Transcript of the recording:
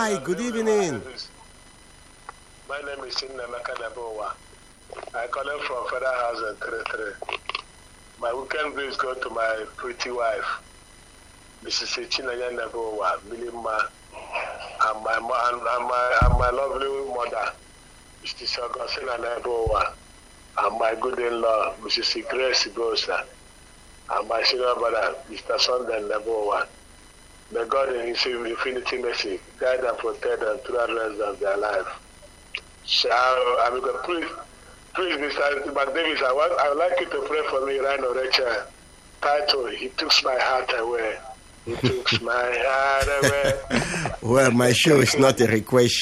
Hi, good evening. My name is Nnemeka Nebowa. I call him from Federal House and 33. My weekend greetings go to my pretty wife, Mrs. Chinaya Nebowa, Milima, and my lovely mother, Mrs. Augustina Nebowa, and my good in-law, Mrs. Grace Bosa, and my senior brother, Mr. Sunday Nebowa. May God in His infinity mercy guide and protect them throughout the rest of their life. So I'm going to please, Mr. McDavis, I would like you to pray for me, Rhino Rachel. Title, He Took My Heart Away. He took my heart away. Well, my show is not a request